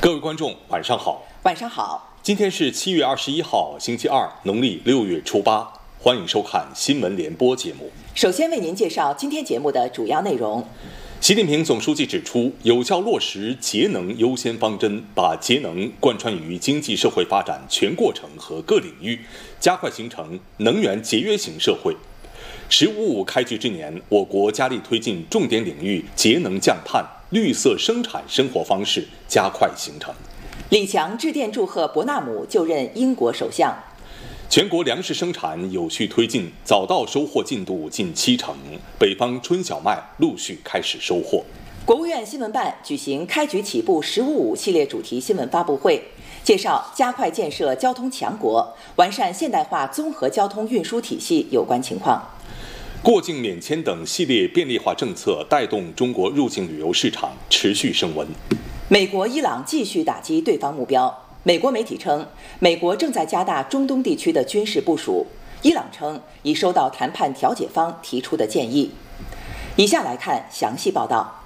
各位观众，晚上好。 晚上好。 今天是7月21号，星期二，农历6月初8。欢迎收看新闻联播节目。 首先为您介绍今天节目的主要内容。 习近平总书记指出，有效落实节能优先方针，把节能贯穿于经济社会发展全过程和各领域，加快形成能源节约型社会。“15+5”开局之年，我国加力推进重点领域节能降碳、绿色生产生活方式加快形成。 李强致电祝贺伯纳姆就任英国首相。 全国粮食生产有序推进，早稻收获进度近70%，北方春小麦陆续开始收获。 国务院新闻办举行开局起步“15+5”系列主题新闻发布会，介绍加快建设交通强国、完善现代化综合交通运输体系有关情况。 过境免签等系列便利化政策带动中国入境旅游市场持续升温。 美国、伊朗继续打击对方目标。美国媒体称，美国正在加大中东地区的军事部署。伊朗称已收到谈判调解方提出的建议。以下来看详细报道。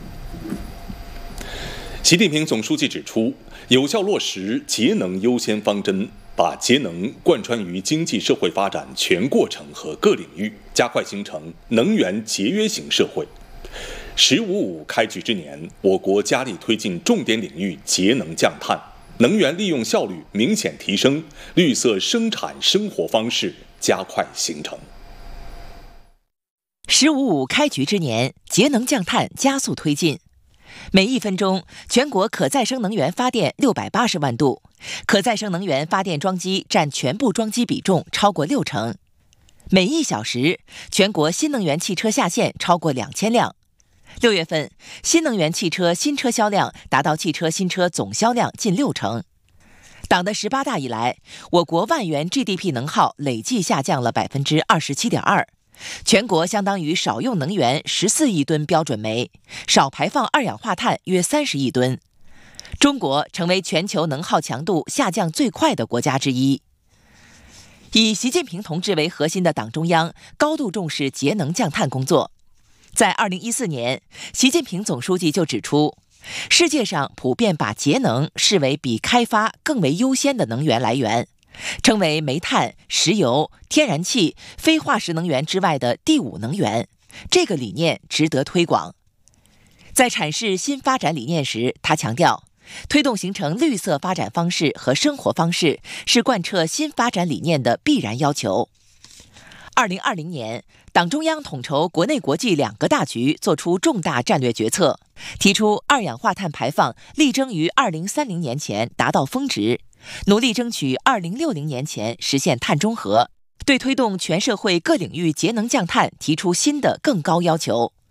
习近平总书记指出，有效落实节能优先方针，把节能贯穿于经济社会发展全过程和各领域，加快形成能源节约型社会。“15+5”开局之年，我国加力推进重点领域节能降碳，能源利用效率明显提升，绿色生产生活方式加快形成。 “15+5”开局之年，节能降碳加速推进。每1分钟，全国可再生能源发电680万度，可再生能源发电装机占全部装机比重超过60%。每1小时，全国新能源汽车下线超过2000辆。6月份，新能源汽车新车销量达到汽车新车总销量近60%。党的18大以来，我国万元 GDP 能耗累计下降了27.2%，全国相当于少用能源14亿吨标准煤，少排放二氧化碳约30亿吨。中国成为全球能耗强度下降最快的国家之一。以习近平同志为核心的党中央高度重视节能降碳工作。在2014年，习近平总书记就指出，世界上普遍把节能视为比开发更为优先的能源来源，称为煤炭、石油、天然气、非化石能源之外的第5能源。这个理念值得推广。在阐释新发展理念时，他强调，推动形成绿色发展方式和生活方式是贯彻新发展理念的必然要求。2020年，党中央统筹国内国际2个大局，作出重大战略决策，提出二氧化碳排放力争于2030年前达到峰值，努力争取2060年前实现碳中和，对推动全社会各领域节能降碳提出新的更高要求。